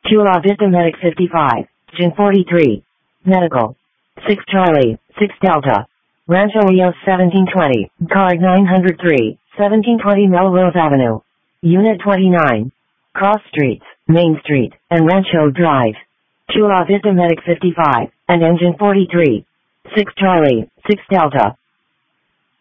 Chula Vista Medic 55, Gen 43, Medical, 6 Charlie, 6 Delta, Rancho Rios 1720, Card 903, 1720 Melrose Avenue, Unit 29, Cross Streets, Main Street, and Rancho Drive. Chula Vista Medic 55, and Engine 43, 6 Charlie, 6 Delta,